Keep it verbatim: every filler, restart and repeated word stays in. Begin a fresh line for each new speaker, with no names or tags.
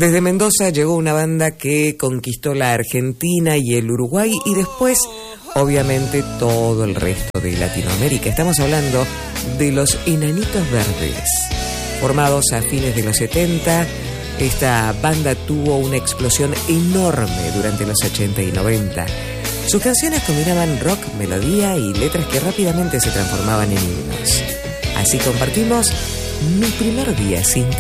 Desde Mendoza llegó una banda que conquistó la Argentina y el Uruguay y después, obviamente, todo el resto de Latinoamérica. Estamos hablando de los Enanitos Verdes. Formados a fines de los setenta, esta banda tuvo una explosión enorme durante los ochenta y noventa. Sus canciones combinaban rock, melodía y letras que rápidamente se transformaban en himnos. Así compartimos Mi Primer Día Sin Ti.